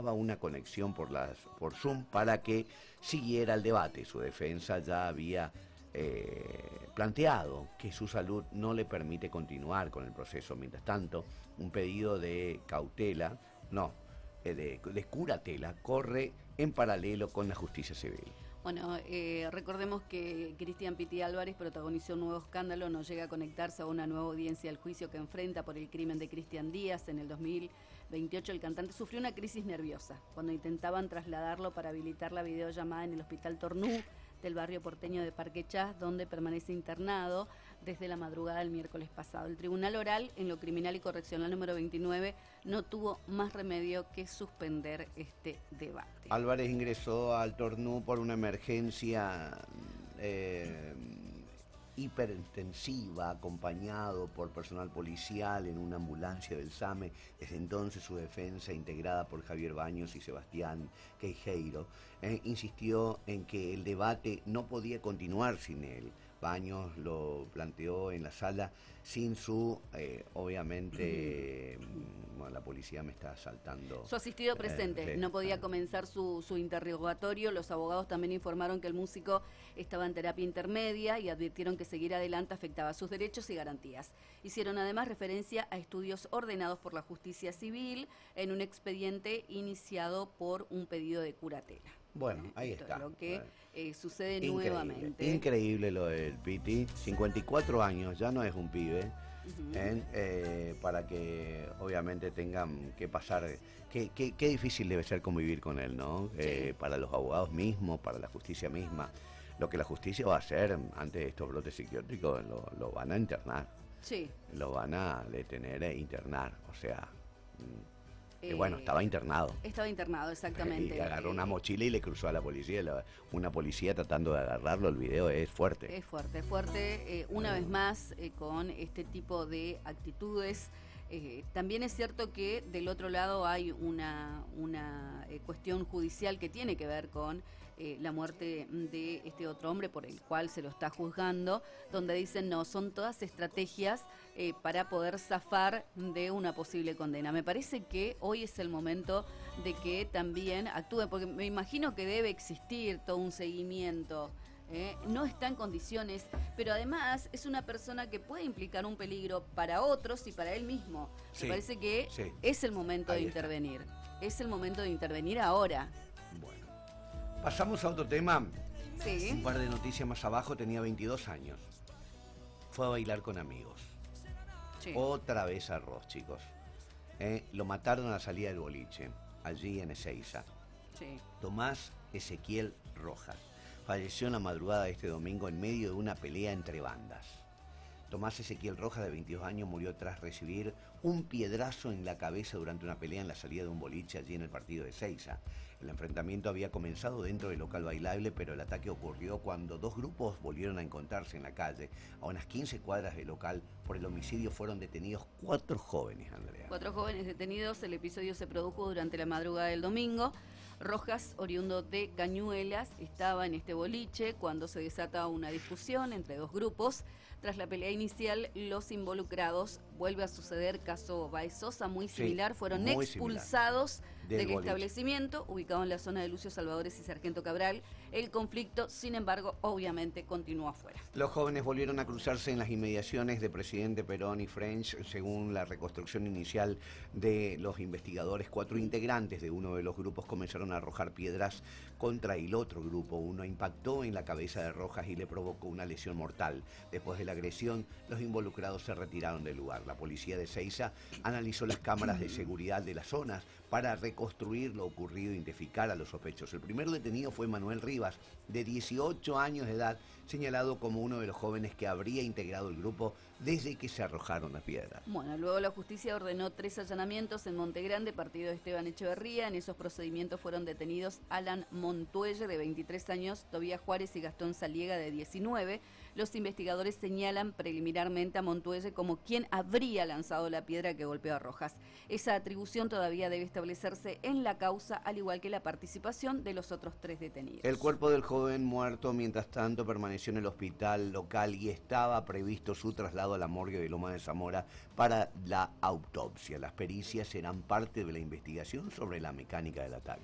tomaba una conexión por Zoom para que siguiera el debate. Su defensa ya había planteado que su salud no le permite continuar con el proceso. Mientras tanto, un pedido de cautela, de curatela, corre en paralelo con la justicia civil. Bueno, recordemos que Cristian Piti Álvarez protagonizó un nuevo escándalo, no llega a conectarse a una nueva audiencia al juicio que enfrenta por el crimen de Cristian Díaz. En el 2028 el cantante sufrió una crisis nerviosa cuando intentaban trasladarlo para habilitar la videollamada en el Hospital Tornú del barrio porteño de Parque Chas, donde permanece internado desde la madrugada del miércoles pasado. El Tribunal Oral en lo Criminal y Correccional número 29 no tuvo más remedio que suspender este debate. Álvarez ingresó al Tornú por una emergencia hiperintensiva, acompañado por personal policial en una ambulancia del SAME. Desde entonces su defensa, integrada por Javier Baños y Sebastián Queijeiro, insistió en que el debate no podía continuar sin él. Baños lo planteó en la sala sin su, obviamente, bueno, la policía me está asaltando. Su asistido presente, no podía comenzar su interrogatorio. Los abogados también informaron que el músico estaba en terapia intermedia y advirtieron que seguir adelante afectaba sus derechos y garantías. Hicieron además referencia a estudios ordenados por la justicia civil en un expediente iniciado por un pedido de curatela. Bueno, ahí está. Lo que sucede nuevamente. Increíble lo del Piti, 54 años, ya no es un pibe, para que obviamente tengan que pasar, qué difícil debe ser convivir con él, ¿no? Sí. Para los abogados mismos, para la justicia misma. Lo que la justicia va a hacer ante estos brotes psiquiátricos, lo van a internar. Sí. Lo van a detener e internar, o sea... bueno, estaba internado. Estaba internado, exactamente. Y agarró una mochila y le cruzó a la policía. Una policía tratando de agarrarlo. El video es fuerte. Es fuerte, fuerte. Una vez más, con este tipo de actitudes. También es cierto que del otro lado hay una cuestión judicial que tiene que ver con la muerte de este otro hombre por el cual se lo está juzgando, donde dicen no, son todas estrategias para poder zafar de una posible condena. Me parece que hoy es el momento de que también actúe, porque me imagino que debe existir todo un seguimiento. No está en condiciones, pero además es una persona que puede implicar un peligro para otros y para él mismo. Sí, me parece que es el momento de intervenir. Es el momento de intervenir ahora. Bueno, pasamos a otro tema. Sí. Un par de noticias más abajo. Tenía 22 años. Fue a bailar con amigos. Sí. Otra vez arroz, chicos. Lo mataron a la salida del boliche, allí en Ezeiza. Sí. Tomás Ezequiel Rojas falleció en la madrugada de este domingo en medio de una pelea entre bandas. Tomás Ezequiel Rojas, de 22 años, murió tras recibir un piedrazo en la cabeza durante una pelea en la salida de un boliche allí en el partido de Ezeiza. El enfrentamiento había comenzado dentro del local bailable, pero el ataque ocurrió cuando dos grupos volvieron a encontrarse en la calle. A unas 15 cuadras del local, por el homicidio fueron detenidos 4 jóvenes, Andrea. 4 jóvenes detenidos. El episodio se produjo durante la madrugada del domingo. Rojas, oriundo de Cañuelas, estaba en este boliche cuando se desata una discusión entre dos grupos. Tras la pelea inicial, los involucrados, vuelve a suceder caso Baez Sosa, muy similar, fueron expulsados del establecimiento, ubicado en la zona de Lucio Salvadores y Sargento Cabral. El conflicto, sin embargo, obviamente continuó afuera. Los jóvenes volvieron a cruzarse en las inmediaciones de Presidente Perón y French. Según la reconstrucción inicial de los investigadores, 4 integrantes de uno de los grupos comenzaron a arrojar piedras contra el otro grupo. Uno impactó en la cabeza de Rojas y le provocó una lesión mortal. Después de la agresión, los involucrados se retiraron del lugar. La policía de Ezeiza analizó las cámaras de seguridad de las zonas para reconstruir lo ocurrido e identificar a los sospechosos. El primer detenido fue Manuel Rivas, de 18 años de edad, señalado como uno de los jóvenes que habría integrado el grupo desde que se arrojaron las piedras. Bueno, luego la justicia ordenó 3 allanamientos en Montegrande, partido de Esteban Echeverría. En esos procedimientos fueron detenidos Alan Montuelle, de 23 años, Tobías Juárez y Gastón Saliega, de 19. Los investigadores señalan preliminarmente a Montuelle como quien habría lanzado la piedra que golpeó a Rojas. Esa atribución todavía debe establecerse en la causa, al igual que la participación de los otros 3 detenidos. El cuerpo del joven muerto, mientras tanto, permaneció en el hospital local y estaba previsto su traslado trasladado a la morgue de Loma de Zamora para la autopsia. Las pericias serán parte de la investigación sobre la mecánica del ataque.